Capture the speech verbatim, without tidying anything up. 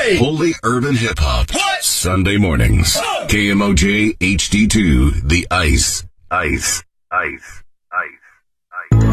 Hey! Holy Urban Hip Hop. What? Sunday mornings. Oh. K M O J H D two, The Ice. Ice. Ice. Ice.